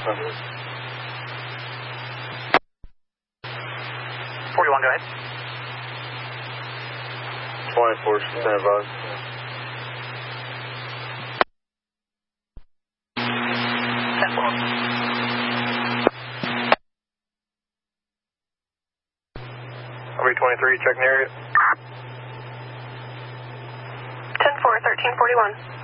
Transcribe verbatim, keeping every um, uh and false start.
forty-one, go ahead. twenty-four, stand by. ten four. R B twenty-three, checking area. ten four, thirteen forty-one.